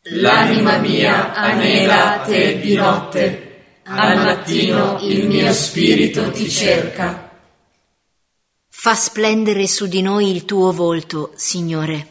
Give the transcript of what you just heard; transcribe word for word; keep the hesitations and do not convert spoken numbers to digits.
L'anima mia anela a te di notte, al mattino il mio spirito ti cerca. Fa splendere su di noi il tuo volto, Signore.